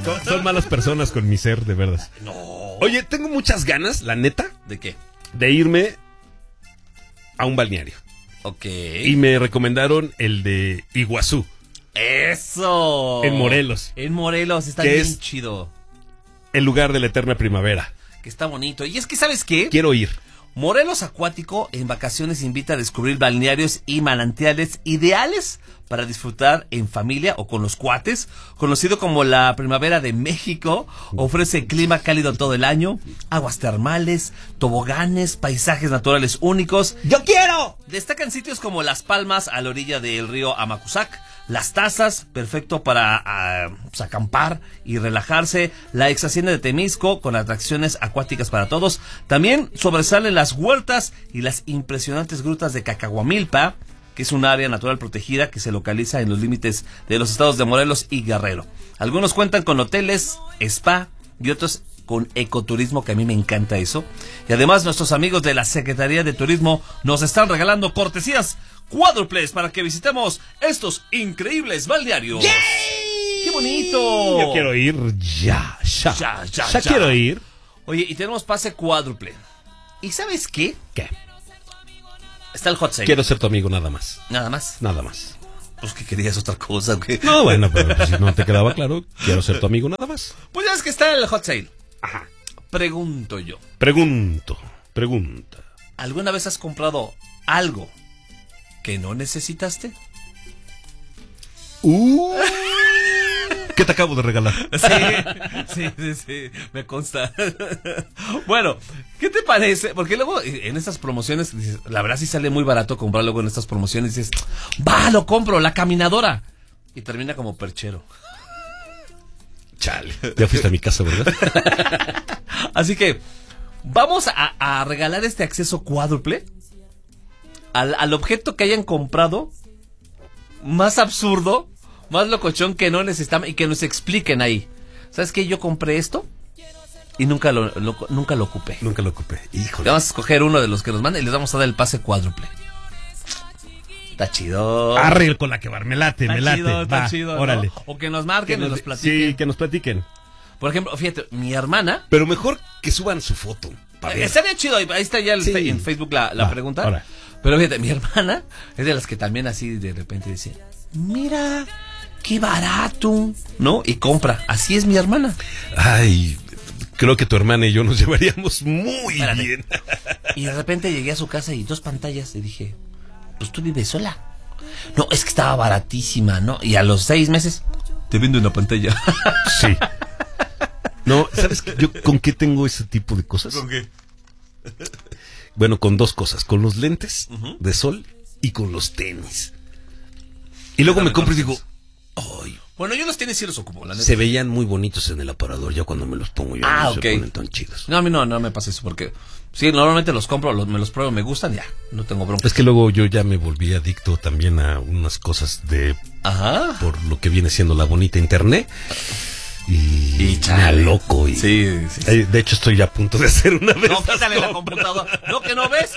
Son malas personas con mi ser, de verdad. No. Oye, tengo muchas ganas, la neta, ¿De qué? de irme a un balneario. Ok. Y me recomendaron el de Iguazú, ¡Eso! en Morelos, En Morelos, está ¿Qué bien es? chido. el lugar de la eterna primavera. Que está bonito. Y es que, ¿sabes qué? Quiero ir. Morelos Acuático en vacaciones invita a descubrir balnearios y manantiales ideales para disfrutar en familia o con los cuates. Conocido como la Primavera de México, ofrece clima cálido todo el año, aguas termales, toboganes, paisajes naturales únicos. ¡Yo quiero! Destacan sitios como Las Palmas a la orilla del río Amacuzac, Las Tazas, perfecto para acampar y relajarse, la ex hacienda de Temisco con atracciones acuáticas para todos. También sobresalen las huertas y las impresionantes grutas de Cacahuamilpa, que es un área natural protegida que se localiza en los límites de los estados de Morelos y Guerrero. Algunos cuentan con hoteles, spa y otros con ecoturismo, que a mí me encanta eso. Y además nuestros amigos de la Secretaría de Turismo nos están regalando cortesías cuádruples para que visitemos estos increíbles balnearios. ¡Yay! ¡Qué bonito! Yo quiero ir ya quiero ir. Oye, y tenemos pase cuádruple. ¿Y sabes qué? ¿Qué? Está el hot sale. Quiero ser tu amigo nada más. Nada más. Nada más. Pues que querías otra cosa, ¿o qué? No, bueno, pero pues, si no te quedaba claro, quiero ser tu amigo nada más. Pues ya es que está el hot sale. Ajá. Pregunto yo. Pregunta. ¿Alguna vez has comprado algo que no necesitaste? ¿Qué te acabo de regalar? Sí, me consta. Bueno, ¿qué te parece? Porque luego en estas promociones, dices, la verdad sí sale muy barato comprar luego en estas promociones. Dices, lo compro, la caminadora. Y termina como perchero. Chale. Ya fuiste a mi casa, ¿verdad? Así que vamos a regalar este acceso cuádruple al objeto que hayan comprado más absurdo, más locochón, que no necesitamos, y que nos expliquen ahí. ¿Sabes qué? Yo compré esto y nunca lo ocupé. Nunca lo ocupé. Híjole. Vamos a escoger uno de los que nos manden y les vamos a dar el pase cuádruple. Está chido. Arre con la que bar, me late. Está Va, chido, ¿no? órale. O que nos marquen y nos platiquen. Sí, que nos platiquen. Por ejemplo, fíjate, mi hermana. Pero mejor que suban su foto. Estaría chido, ahí está ya en Facebook la pregunta. Ahora. Pero fíjate, mi hermana es de las que también así de repente dice, mira, qué barato, ¿no? Y compra. Así es mi hermana. Ay, creo que tu hermana y yo nos llevaríamos muy bien. Y de repente llegué a su casa y 2 pantallas y dije, pues tú vives sola. No, es que estaba baratísima, ¿no? Y a los 6 meses te vendo una pantalla. Sí. No, ¿sabes yo con qué tengo ese tipo de cosas? ¿Con qué? Bueno, con 2 cosas, con los lentes de sol y con los tenis. Y luego me compro y digo, ay. Bueno, yo los tenis sí los ocupo, la neta. Se veían muy bonitos en el aparador, ya cuando me los pongo ya no se ponen tan chidos. No, a mí no me pasa eso, porque sí, normalmente los compro, me los pruebo, me gustan, ya, no tengo bronca. Es que luego yo ya me volví adicto también a unas cosas por lo que viene siendo la bonita internet. Y chale, loco. Sí. De hecho, estoy ya a punto de hacer una vez. No, quítale la computadora. ¿No que no ves?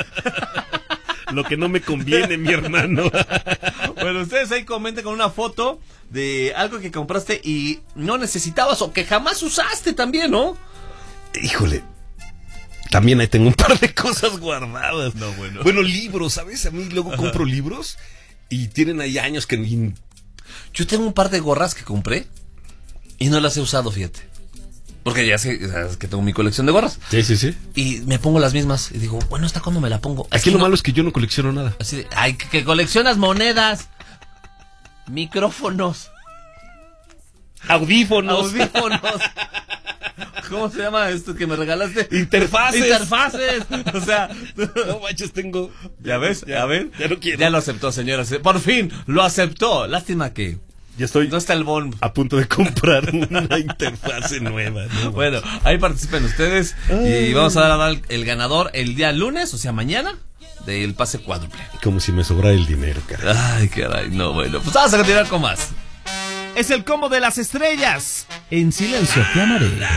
Lo que no me conviene, mi hermano. Bueno, ustedes ahí comenten con una foto de algo que compraste y no necesitabas o que jamás usaste también, ¿no? Híjole. También ahí tengo un par de cosas guardadas. No, bueno. Bueno, libros, ¿sabes? A mí luego compro libros y tienen ahí años que ni... Yo tengo un par de gorras que compré y no las he usado, fíjate. Porque ya sé que tengo mi colección de gorras. Sí. Y me pongo las mismas. Y digo, bueno, ¿hasta cuándo me la pongo? Aquí lo malo es que yo no colecciono nada. Así de, ay, que coleccionas monedas, micrófonos, audífonos. ¿Cómo se llama esto que me regalaste? Interfaces. O sea, no manches, tengo... ¿Ya ves? Ya no quiero. Ya lo aceptó, señora. Por fin, lo aceptó. Lástima que... Ya estoy no está el bon. A punto de comprar una interfase nueva. ¿No? Bueno, ahí participen ustedes. Y vamos a dar el ganador el día lunes, o sea, mañana, del pase cuádruple. Como si me sobrara el dinero, caray. Ay, caray, no, bueno. Pues vamos a continuar con más. Es el combo de las estrellas. En silencio te amaré.